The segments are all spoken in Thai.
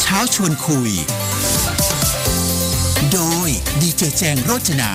ช้าชวนคุยโดยดีเจแจงโรจนา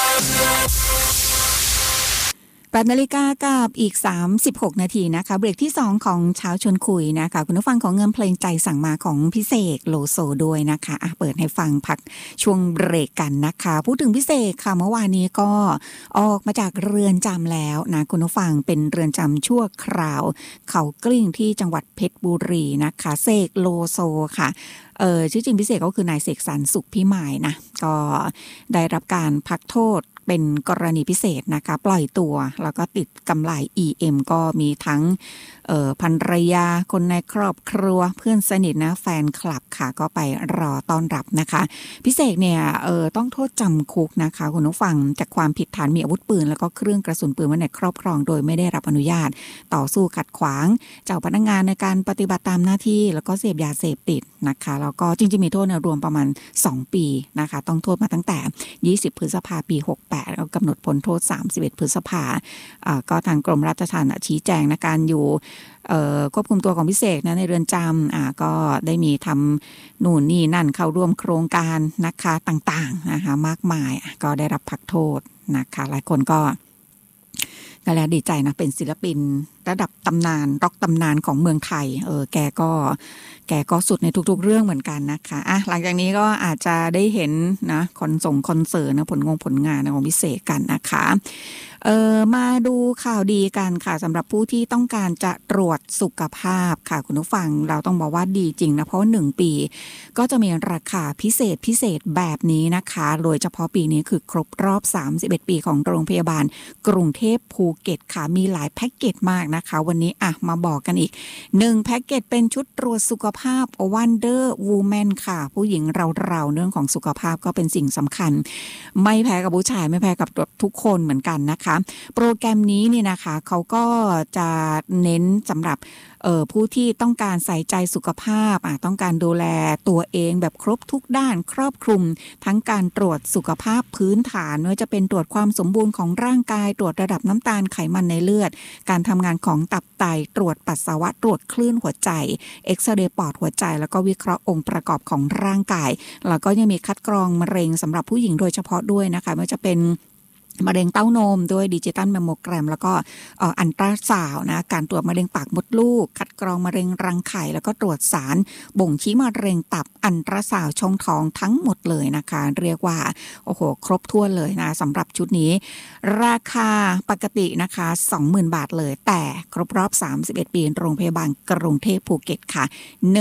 8 นาฬิกากับอีก36นาทีนะคะเบรกที่2ของเช้าชวนคุยนะคะคุณผู้ฟังของเงินเพลงใจสั่งมาของพี่เสกโลโซด้วยนะคะเปิดให้ฟังพักช่วงเบรกกันนะคะพูดถึงพี่เสกค่ะเมื่อวานนี้ก็ออกมาจากเรือนจำแล้วนะคุณผู้ฟังเป็นเรือนจำชั่วคราวเขากลิ้งที่จังหวัดเพชรบุรีนะคะเสกโลโซค่ะชื่อจริงพี่เสกก็คือนายเสกสรรสุขพิมายนะก็ได้รับการพักโทษเป็นกรณีพิเศษนะคะปล่อยตัวแล้วก็ติดกำไร EM ก็มีทั้งภรรยาคนในครอบครัวเพื่อนสนิทนะแฟนคลับค่ะก็ไปรอต้อนรับนะคะพิเศษเนี่ยต้องโทษจำคุกนะคะคุณผู้ฟังจากความผิดฐานมีอาวุธปืนแล้วก็เครื่องกระสุนปืนไว้ในครอบครองโดยไม่ได้รับอนุญาตต่อสู้ขัดขวางเจ้าพนักงานในการปฏิบัติตามหน้าที่แล้วก็เสพยาเสพติดนะคะแล้วก็จริงๆมีโทษรวมประมาณ2ปีนะคะต้องโทษมาตั้งแต่20พฤษภาคมปี68แล้วกำหนดพ้นโทษ31พฤษภาคมก็ทางกรมราชทัณฑ์ชี้แจงในการอยู่ควบคุมตัวของพิเศษนะในเรือนจำก็ได้มีทำนู่นนี่นั่นเข้าร่วมโครงการนะคะต่างๆนะคะมากมายก็ได้รับพักโทษนะคะหลายคนก็แล้วดีใจนะเป็นศิลปินระดับตำนานร็อกตำนานของเมืองไทยแกก็สุดในทุกๆเรื่องเหมือนกันนะคะหลังจากนี้ก็อาจจะได้เห็นนะคอนเสิร์ตนะผลงานของพิเศษกันนะคะมาดูข่าวดีกันค่ะสำหรับผู้ที่ต้องการจะตรวจสุขภาพค่ะคุณผู้ฟังเราต้องบอกว่าดีจริงนะเพราะ1ปีก็จะมีราคาพิเศษแบบนี้นะคะโดยเฉพาะปีนี้คือครบรอบ31ปีของโรงพยาบาลกรุงเทพภูเก็ตค่ะมีหลายแพ็กเกจมากนะคะวันนี้มาบอกกันอีก1แพ็กเกจเป็นชุดตรวจสุขภาพ Wonder Woman ค่ะผู้หญิงเราเรื่องของสุขภาพก็เป็นสิ่งสำคัญไม่แพ้กับผู้ชายไม่แพ้กับทุกคนเหมือนกันนะคะโปรแกรมนี้เนี่ยนะคะเขาก็จะเน้นสำหรับผู้ที่ต้องการใส่ใจสุขภาพต้องการดูแลตัวเองแบบครบทุกด้านครอบคลุมทั้งการตรวจสุขภาพพื้นฐานไม่ว่าจะเป็นตรวจความสมบูรณ์ของร่างกายตรวจระดับน้ำตาลไขมันในเลือดการทำงานของตับไตตรวจปัสสาวะตรวจคลื่นหัวใจเอ็กซเรย์ปอดหัวใจแล้วก็วิเคราะห์องค์ประกอบของร่างกายแล้วก็ยังมีคัดกรองมะเร็งสำหรับผู้หญิงโดยเฉพาะด้วยนะคะไม่ว่าจะเป็นมะเร็งเต้านมด้วยดิจิตัลแมมโมแกรมแล้วก็อัลตราซาวด์นะการตรวจมะเร็งปากมดลูกคัดกรองมะเร็งรังไข่แล้วก็ตรวจสารบ่งชี้มะเร็งตับอัลตราซาวด์ช่องท้องทั้งหมดเลยนะคะเรียกว่าโอ้โหครบถ้วนเลยนะสำหรับชุดนี้ราคาปกตินะคะ 20,000 บาทเลยแต่ครบรอบ31ปีโรงพยาบาลกรุงเทพภูเก็ตค่ะ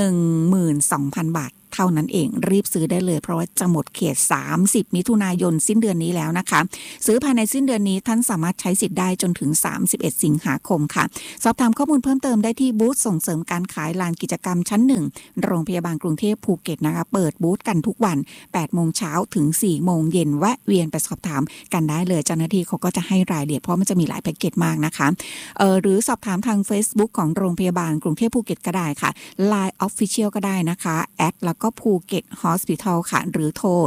12,000 บาทเท่านั้นเองรีบซื้อได้เลยเพราะว่าจะหมดเขต30มิถุนายนสิ้นเดือนนี้แล้วนะคะซื้อภายในสิ้นเดือนนี้ท่านสามารถใช้สิทธิ์ได้จนถึง31สิงหาคมค่ะสอบถามข้อมูลเพิ่มเติมได้ที่บูธส่งเสริมการขายลานกิจกรรมชั้น1โรงพยาบาลกรุงเทพภูเก็ตนะคะเปิดบูธกันทุกวัน 8 โมงเช้าถึง 4 โมงเย็นแวะเวียนไปสอบถามกันได้เลยเจ้าหน้าที่เขาก็จะให้รายละเอียดเพราะมันจะมีหลายแพ็กเกจมากนะคะหรือสอบถามทาง Facebook ของโรงพยาบาลกรุงเทพภูเก็ตก็ได้ค่ะ Line Official ก็ได้นะคะแอดแล้วก็ภูเก็ตฮอสพิทอลค่ะหรือโทร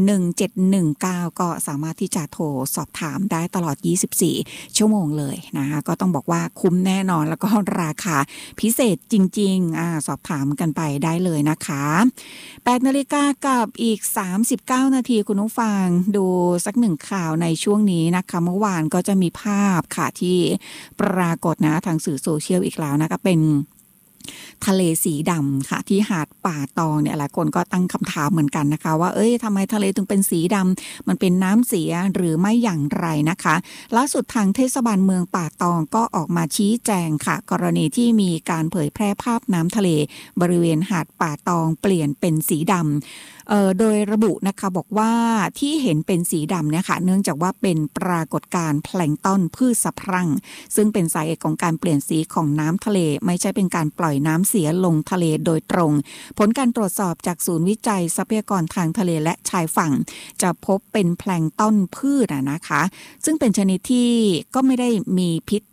1719ก็สามารถที่จะโทรสอบถามได้ตลอด24ชั่วโมงเลยนะคะก็ต้องบอกว่าคุ้มแน่นอนแล้วก็ราคาพิเศษจริงๆสอบถามกันไปได้เลยนะคะ8 นาฬิกากับอีก39นาทีคุณผู้ฟังดูสักหนึ่งข่าวในช่วงนี้นะคะเมื่อวานก็จะมีภาพค่ะที่ปรากฏนะทางสื่อโซเชียลอีกแล้วนะคะเป็นทะเลสีดำค่ะที่หาดป่าตองเนี่ยหลายคนก็ตั้งคำถามเหมือนกันนะคะว่าทำไมทะเลถึงเป็นสีดำมันเป็นน้ำเสียหรือไม่อย่างไรนะคะล่าสุดทางเทศบาลเมืองป่าตองก็ออกมาชี้แจงค่ะกรณีที่มีการเผยแพร่ภาพน้ำทะเลบริเวณหาดป่าตองเปลี่ยนเป็นสีดำโดยระบุนะคะบอกว่าที่เห็นเป็นสีดำเนี่ยค่ะเนื่องจากว่าเป็นปรากฏการณ์แพลงก์ตอนพืชสะพรั่งซึ่งเป็นสาเหตุของการเปลี่ยนสีของน้ำทะเลไม่ใช่เป็นการปล่อยน้ำเสียลงทะเลโดยตรงผลการตรวจสอบจากศูนย์วิจัยทรัพยากรทางทะเลและชายฝั่งจะพบเป็นแพลงก์ตอนพืชนะคะซึ่งเป็นชนิดที่ก็ไม่ได้มีพิษ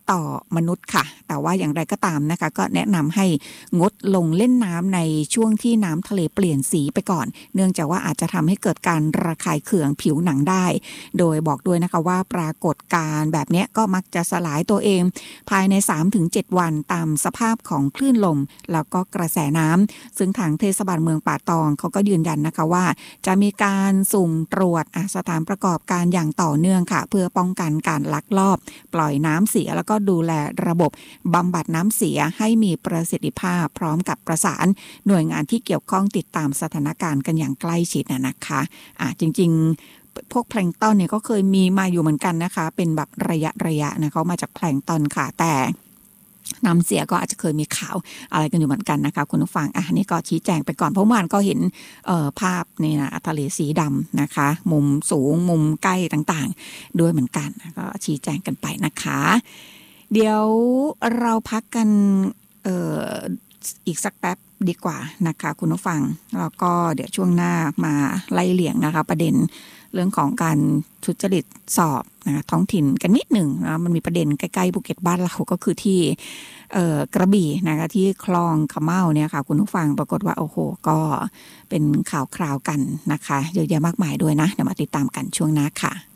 ต่อมนุษย์ค่ะแต่ว่าอย่างไรก็ตามนะคะก็แนะนำให้งดลงเล่นน้ำในช่วงที่น้ำทะเลเปลี่ยนสีไปก่อนเนื่องจากว่าอาจจะทำให้เกิดการระคายเคืองผิวหนังได้โดยบอกด้วยนะคะว่าปรากฏการณ์แบบนี้ก็มักจะสลายตัวเองภายใน 3-7 วันตามสภาพของคลื่นลมแล้วก็กระแสน้ำซึ่งทางเทศบาลเมืองป่าตองเขาก็ยืนยันนะคะว่าจะมีการสุ่มตรวจสถานประกอบการอย่างต่อเนื่องค่ะเพื่อป้องกันการลักลอบปล่อยน้ำเสียแล้วก็ดูแลระบบบำบัดน้ำเสียให้มีประสิทธิภาพพร้อมกับประสานหน่วยงานที่เกี่ยวข้องติดตามสถานการณ์กันอย่างใกล้ชิดนะคะจริงๆพวกแพลงก์ตอนเนี่ยก็เคยมีมาอยู่เหมือนกันนะคะเป็นแบบระยะนะเขามาจากแพลงก์ตอนค่ะแต่น้ำเสียก็อาจจะเคยมีข่าวอะไรกันอยู่เหมือนกันนะคะคุณผู้ฟังนี่ก็ชี้แจงไปก่อนเพราะเมื่อวานก็เห็นภาพนี่นะทะเลสีดำนะคะมุมสูงมุมใกล้ต่างๆด้วยเหมือนกันก็ชี้แจงกันไปนะคะเดี๋ยวเราพักกันอีกสักแป๊บดีกว่านะคะคุณผู้ฟังแล้วก็เดี๋ยวช่วงหน้ามาไล่เลี่ยงนะคะประเด็นเรื่องของการทุจริตสอบนะท้องถิ่นกันนิดหนึ่งนะมันมีประเด็นใกล้ๆภูเก็ตบ้านเราก็คือที่กระบี่นะคะที่คลองขะเม่าเนี่ยค่ะคุณผู้ฟังปรากฏว่าโอ้โหก็เป็นข่าวคราวกันนะคะเยอะแยะมากมายด้วยนะเดี๋ยวมาติดตามกันช่วงหน้าค่ะ